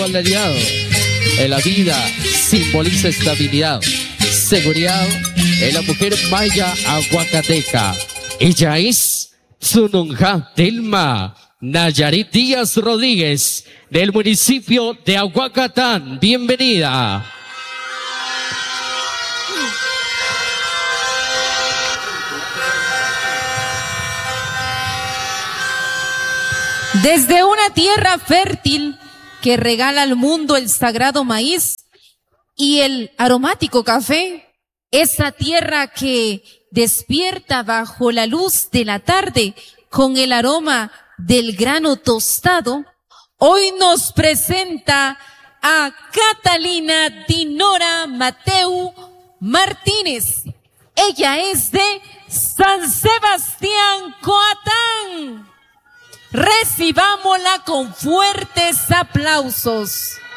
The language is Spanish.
aliado en la vida simboliza estabilidad, seguridad en la mujer maya aguacateca. Ella es Sununja Telma Nayarit Díaz Rodríguez, del municipio de Aguacatán. Bienvenida. Desde una tierra fértil que regala al mundo el sagrado maíz y el aromático café, esa tierra que despierta bajo la luz de la tarde con el aroma del grano tostado, hoy nos presenta a Catalina Dinora Mateu Martínez. Ella es de San Sebastián, Coatán. Recibámosla con fuertes aplausos.